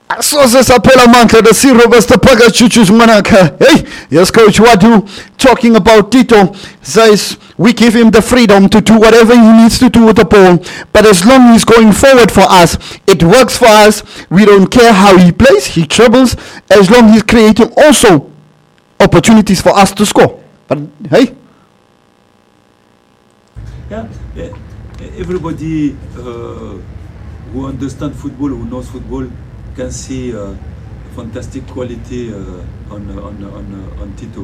Asoze saphela amandla the Robert Stapaka Chuchu's Manaka. Hey, yes, Coach Wadu talking about Tito says we give him the freedom to do whatever he needs to do with the ball, but as long as he's going forward for us, it works for us. We don't care how he plays, he dribbles, as long as he's creating also opportunities for us to score. But hey, yeah, everybody who understands football, who knows football, can see fantastic quality on Tito.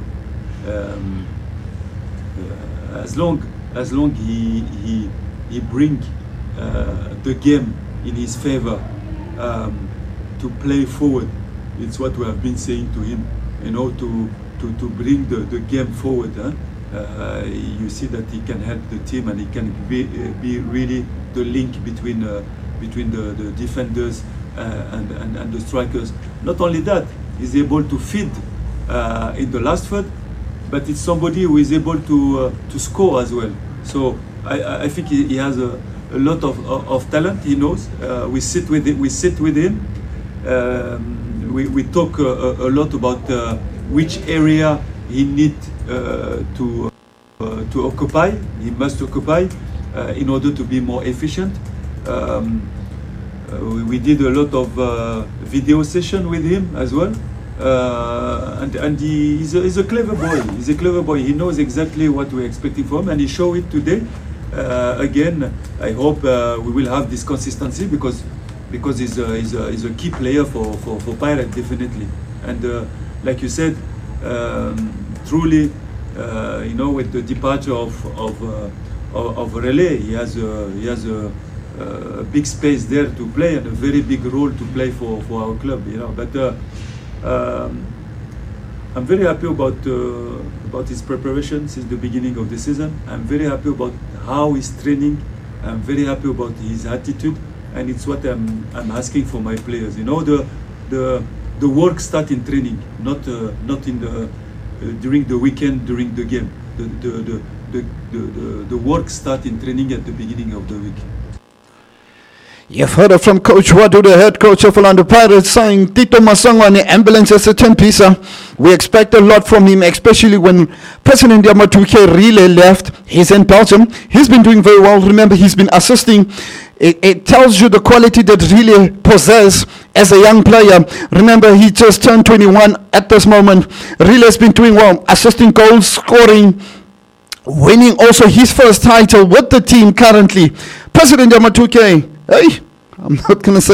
As long he bring the game in his favor, to play forward. It's what we have been saying to him, to bring the game forward. You see that he can help the team, and he can be really the link between the defenders and the strikers. Not only that, he's able to feed in the last third, but it's somebody who is able to score as well. So I think he has a lot of talent. He knows. We sit with him. We talk a lot about which area he need to occupy. He must occupy in order to be more efficient. We did a lot of video session with him as well, and he's a clever boy. He's a clever boy. He knows exactly what we're expecting from him, and he showed it today. Again, I hope we will have this consistency because he's a key player for Pirate, definitely. And like you said, truly, with the departure of Relais, he has a big space there to play and a very big role to play for our club, But I'm very happy about his preparation since the beginning of the season. I'm very happy about how he's training. I'm very happy about his attitude, and it's what I'm asking for my players. The work starts in training, not in the during the weekend, during the game. The work starts in training at the beginning of the week. You've heard it from Coach Wadu, the head coach of Orlando Pirates, saying Tito Masango and the ambulance is a 10-piecer. We expect a lot from him, especially when President Yamatuke really left. He's in Belgium. He's been doing very well. Remember, he's been assisting. It tells you the quality that really possess as a young player. Remember, he just turned 21 at this moment. Really has been doing well, assisting goals, scoring, winning also his first title with the team currently. President Yamatuke, hey, I'm not going to say